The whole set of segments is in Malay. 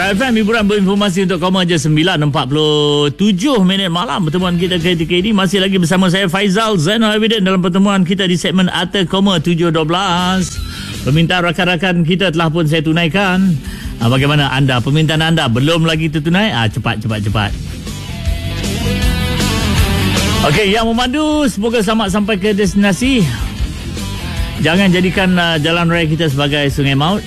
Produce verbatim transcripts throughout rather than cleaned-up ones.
Perak F M, hiburan berinformasi untuk kamu aja. Sembilan empat puluh tujuh minit malam. Pertemuan kita ketika ini masih lagi bersama saya Faizal Zainal Abidin dalam pertemuan kita di segmen Atta Koma tujuh dua belas. Permintaan rakan-rakan kita telah pun saya tunaikan. Ha, bagaimana anda? Permintaan anda belum lagi tertunai? Ah, cepat, cepat, cepat. Okey, yang memandu semoga selamat sampai ke destinasi. Jangan jadikan uh, jalan raya kita sebagai sungai maut.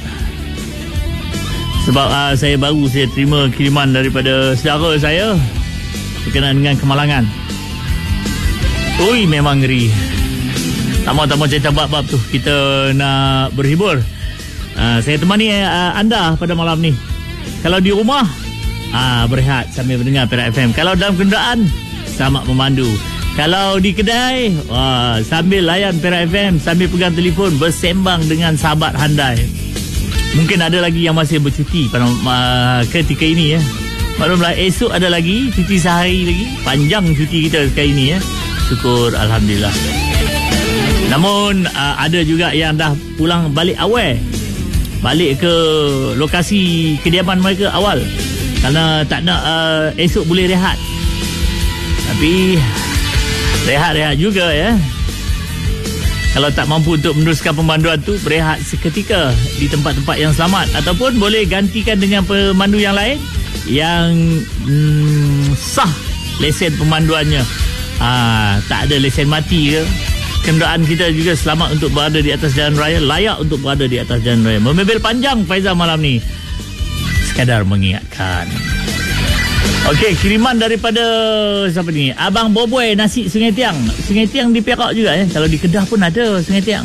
Sebab uh, saya baru saya terima kiriman daripada saudara saya berkenaan dengan kemalangan. Ui, memang ngeri. Tama-tama cerita bab-bab tu kita nak berhibur. Uh, saya temani uh, anda pada malam ni. Kalau di rumah, uh, berehat sambil mendengar Perak F M. Kalau dalam kenderaan, selamat memandu. Kalau di kedai, uh, sambil layan Perak F M, sambil pegang telefon, bersembang dengan sahabat handai. Mungkin ada lagi yang masih bercuti pada uh, ketika ini ya. Maklumlah esok ada lagi cuti sehari lagi. Panjang cuti kita kali ini ya. Syukur alhamdulillah. Namun uh, ada juga yang dah pulang balik awal. Balik ke lokasi kediaman mereka awal. Kerana tak nak uh, esok boleh rehat. Tapi rehat-rehat juga ya. Kalau tak mampu untuk meneruskan pemanduan tu, berehat seketika di tempat-tempat yang selamat. Ataupun boleh gantikan dengan pemandu yang lain yang hmm, sah lesen pemanduannya. Ha, tak ada lesen mati ke. Kenderaan kita juga selamat untuk berada di atas jalan raya, layak untuk berada di atas jalan raya. Memebel panjang Faizal malam ni. Sekadar mengingatkan. Okey, kiriman daripada siapa ni? Abang Boboy nasi Sungai Tiang. Sungai Tiang di Perak juga ya. Kalau di Kedah pun ada Sungai Tiang.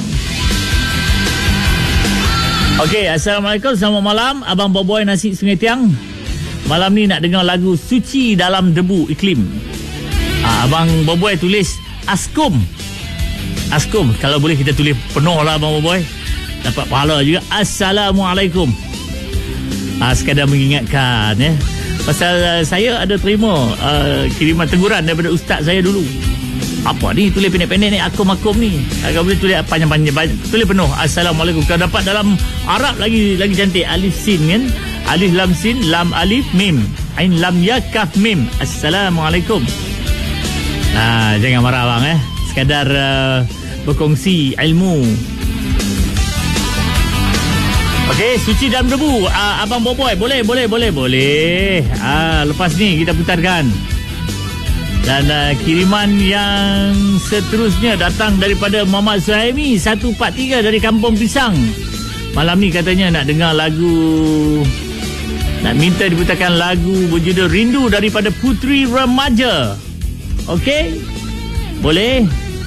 Okey, Assalamualaikum, selamat malam Abang Boboy nasi Sungai Tiang. Malam ni nak dengar lagu Suci Dalam Debu Iklim. Ha, Abang Boboy tulis Askum. Askum, kalau boleh kita tulis penuh lah Abang Boboy. Dapat pahala juga. Assalamualaikum. Ha, sekadar mengingatkan ya. Pasal uh, saya ada terima uh, kiriman teguran daripada ustaz saya dulu. Apa ni tulis pendek-pendek ni, akum-akum ni. Kalau boleh tulis panjang-panjang, tulis penuh. Assalamualaikum. Kalau dapat dalam Arab lagi lagi cantik. Alif sin kan. Alif lam sin, lam alif mim. Ain lam ya kaf mim. Assalamualaikum. Ah, jangan marah bang eh. Sekadar uh, berkongsi ilmu. Okey, Suci Dalam Debu. Uh, Abang Boboy, boleh, boleh, boleh, boleh. Uh, lepas ni kita putarkan. Dan uh, kiriman yang seterusnya datang daripada Muhammad Suhaimi seratus empat puluh tiga dari Kampung Pisang. Malam ni katanya nak dengar lagu, nak minta diputarkan lagu berjudul Rindu daripada Puteri Remaja. Okey? Boleh?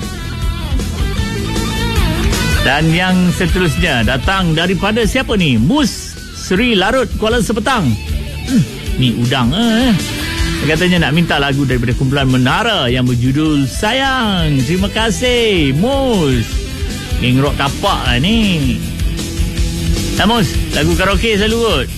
Dan yang seterusnya datang daripada siapa ni? Mus Sri Larut Kuala Sepetang. Hmm, ni udang eh. Dia katanya nak minta lagu daripada kumpulan Menara yang berjudul Sayang. Terima kasih Mus. Geng rock kapak lah ni. Nah Mus, lagu karaoke selalu kot.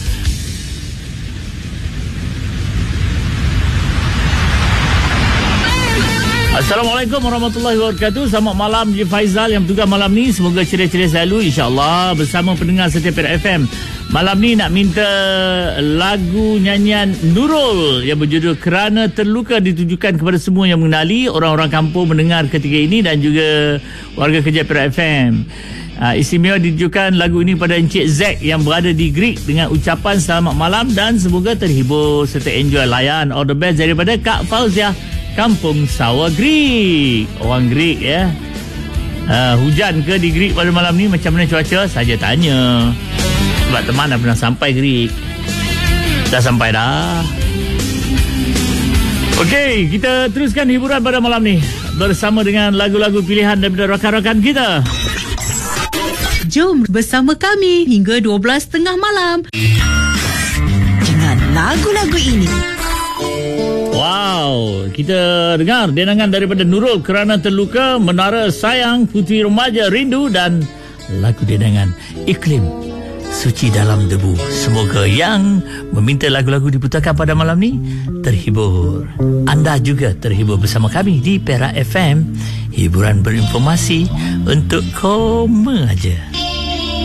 Assalamualaikum warahmatullahi wabarakatuh. Selamat malam Ji Faizal yang bertugas malam ni. Semoga ceria-ceria selalu insya-Allah bersama pendengar setia Perak F M. Malam ni nak minta lagu nyanyian Nurul yang berjudul Kerana Terluka, ditujukan kepada semua yang mengenali orang-orang kampung mendengar ketika ini dan juga warga kerja Perak F M. Uh, istimewa ditujukan lagu ini pada Encik Zack yang berada di Greek dengan ucapan selamat malam dan semoga terhibur serta enjoy layan. All the best daripada Kak Fauziah, Kampung Sawah Greek. Orang Greek ya. uh, Hujan ke di Greek pada malam ni? Macam mana cuaca? Saja tanya. Sebab teman dah pernah sampai Greek. Dah sampai dah. Okey, kita teruskan hiburan pada malam ni bersama dengan lagu-lagu pilihan daripada rakan-rakan kita. Jom bersama kami hingga dua belas tiga puluh malam dengan lagu-lagu ini. Wow, kita dengar denangan daripada Nurul Kerana Terluka, Menara Sayang, Puteri Remaja Rindu dan lagu denangan Iklim Suci Dalam Debu. Semoga yang meminta lagu-lagu diputarkan pada malam ni terhibur. Anda juga terhibur bersama kami di Perak F M. Hiburan berinformasi untuk koma aja.